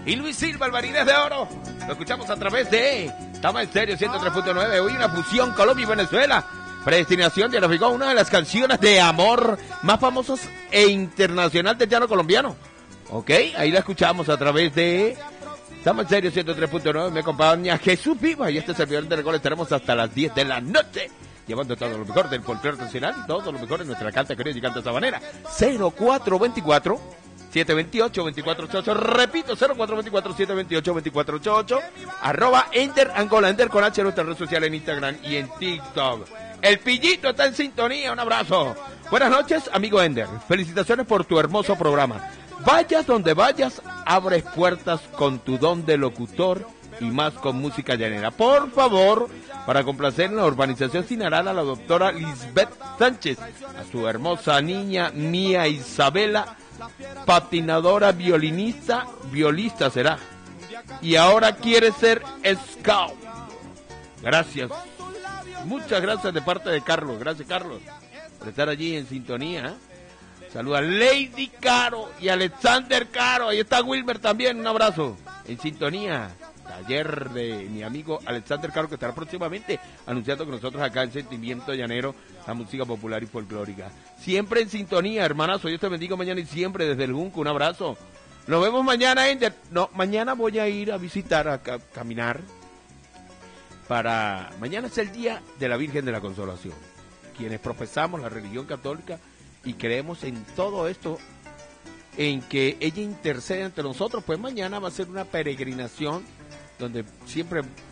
y Luis Silva, Alvarines de Oro. Lo escuchamos a través de Tama Estéreo 103.9. Hoy una fusión Colombia y Venezuela. Predestinación de Ficó, una de las canciones de amor más famosas e internacional del llano colombiano. Ok, ahí la escuchamos a través de Tama Estéreo 103.9. Me acompaña Jesús Viva y este servidor de Recol. Estaremos hasta las 10 de la noche, llevando todo lo mejor del folclore nacional y todo lo mejor de nuestra canta criolla y canta sabanera. 0424-728-2488. Repito, 0424-728-2488. @Ender Angola, Ender con H, nuestra red social en Instagram y en TikTok. El Pillito está en sintonía, un abrazo. Buenas noches, amigo Ender. Felicitaciones por tu hermoso programa. Vayas donde vayas, abres puertas con tu don de locutor y más con música llanera. Por favor, para complacer en la urbanización Sinaral a la doctora Lisbeth Sánchez, a su hermosa niña Mía Isabela, patinadora, violista será, y ahora quiere ser scout. Gracias, muchas gracias de parte de Carlos. Gracias, Carlos, por estar allí en sintonía. Saluda a Lady Caro y Alexander Caro. Ahí está Wilmer también, un abrazo. En sintonía, taller de mi amigo Alexander Caro, que estará próximamente anunciando con nosotros acá en Sentimiento Llanero, la música popular y folclórica. Siempre en sintonía, hermanazo. Dios te bendiga mañana y siempre desde el Junco. Un abrazo. Nos vemos mañana, Ender. No, mañana voy a ir a visitar, a caminar. Mañana es el día de la Virgen de la Consolación. Quienes profesamos la religión católica y creemos en todo esto, en que ella intercede ante nosotros, pues mañana va a ser una peregrinación donde siempre